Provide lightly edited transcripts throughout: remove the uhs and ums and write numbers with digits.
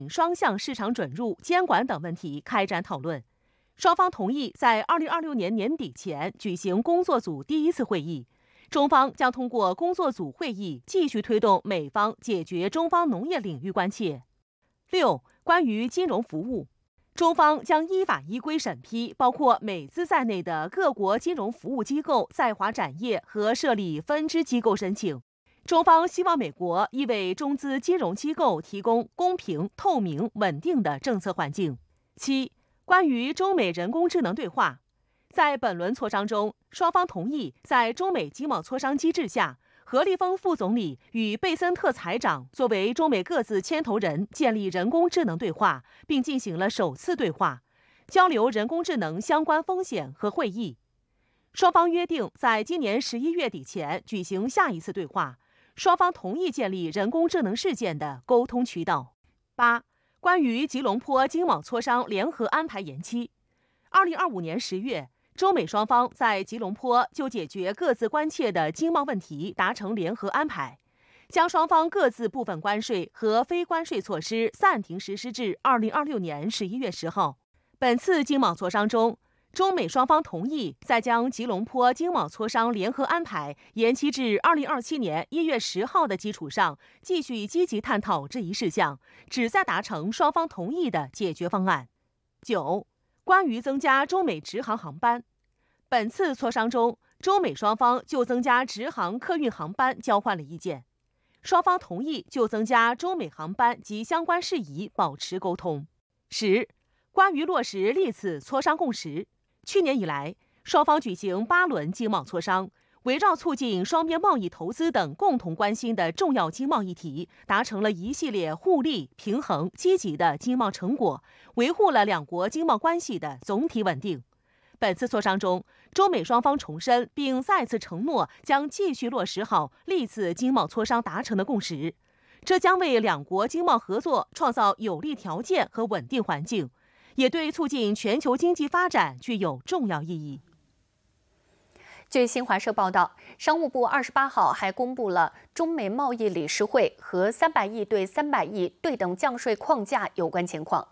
双向市场准入、监管等问题开展讨论。双方同意在2026年年底前举行工作组第一次会议。中方将通过工作组会议继续推动美方解决中方农业领域关切。6、关于金融服务，中方将依法依规审批包括美资在内的各国金融服务机构在华展业和设立分支机构申请。中方希望美国亦为中资金融机构提供公平、透明、稳定的政策环境。7、关于中美人工智能对话，在本轮磋商中，双方同意在中美经贸磋商机制下，何立峰副总理与贝森特财长作为中美各自牵头人建立人工智能对话，并进行了首次对话，交流人工智能相关风险和会议。双方约定在今年11月底前举行下一次对话，双方同意建立人工智能事件的沟通渠道。8、关于吉隆坡经贸磋商联合安排延期，2025年10月。中美双方在吉隆坡就解决各自关切的经贸问题达成联合安排，将双方各自部分关税和非关税措施暂停实施至2026年11月10号。本次经贸磋商中，中美双方同意再将吉隆坡经贸磋商联合安排延期至2027年1月10号的基础上，继续积极探讨这一事项，旨在达成双方同意的解决方案。9、关于增加中美直航航班，本次磋商中，中美双方就增加直航客运航班交换了意见，双方同意就增加中美航班及相关事宜保持沟通。10、关于落实历次磋商共识，去年以来，双方举行8轮经贸磋商，围绕促进双边贸易投资等共同关心的重要经贸议题，达成了一系列互利、平衡、积极的经贸成果，维护了两国经贸关系的总体稳定。本次磋商中，中美双方重申并再次承诺将继续落实好历次经贸磋商达成的共识，这将为两国经贸合作创造有利条件和稳定环境，也对促进全球经济发展具有重要意义。 据新华社报道，商务部28号还公布了中美贸易理事会和300亿对300亿对等降税框架有关情况。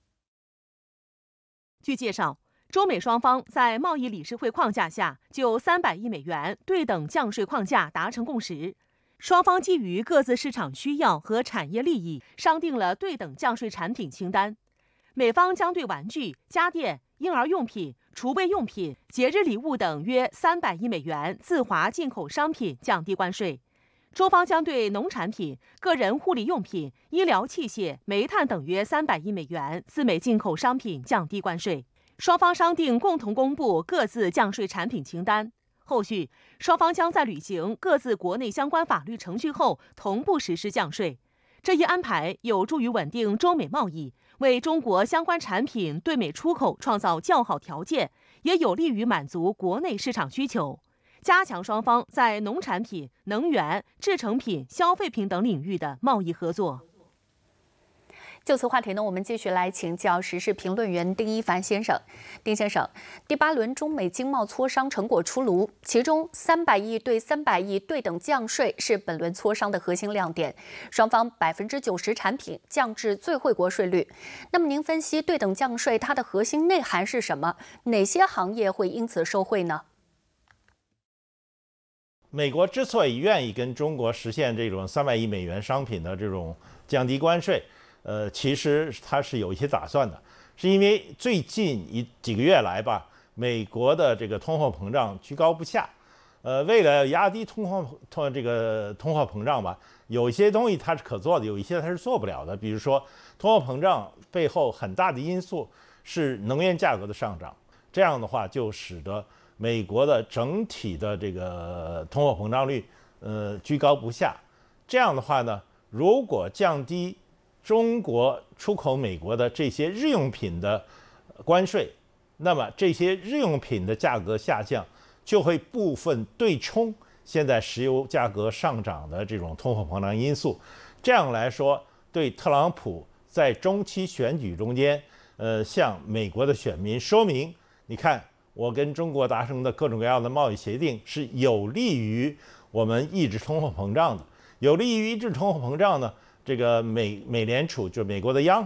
据介绍，中美双方在贸易理事会框架下就300亿美元对等降税框架达成共识，双方基于各自市场需要和产业利益，商定了对等降税产品清单。美方将对玩具、家电、婴儿用品、厨卫用品、节日礼物等约300亿美元自华进口商品降低关税，中方将对农产品、个人护理用品、医疗器械、煤炭等约300亿美元自美进口商品降低关税。双方商定共同公布各自降税产品清单，后续双方将在履行各自国内相关法律程序后同步实施降税。这一安排有助于稳定中美贸易，为中国相关产品对美出口创造较好条件，也有利于满足国内市场需求，加强双方在农产品、能源、制成品、消费品等领域的贸易合作。 就此话题呢，我们继续来请教时事评论员丁一凡先生。丁先生，第8轮中美经贸磋商成果出炉，其中300亿对300亿对等降税是本轮磋商的核心亮点，双方90%产品降至最惠国税率。那么您分析对等降税它的核心内涵是什么？哪些行业会因此受惠呢？ 美国之所以愿意跟中国实现这种300亿美元商品的这种降低关税，其实它是有一些打算的，是因为最近几个月来吧，美国的这个通货膨胀居高不下，为了压低通货膨胀吧，有一些东西它是可做的，有一些它是做不了的。比如说，通货膨胀背后很大的因素是能源价格的上涨，这样的话就使得美国的整体的这个通货膨胀率居高不下。这样的话呢，如果降低中国出口美国的这些日用品的关税，那么这些日用品的价格下降，就会部分对冲现在石油价格上涨的这种通货膨胀因素。这样来说，对特朗普在中期选举中间，向美国的选民说明，你看我跟中国达成的各种各样的贸易协定是有利于我们抑制通货膨胀的，有利于抑制通货膨胀呢。 这个美联储就美国的央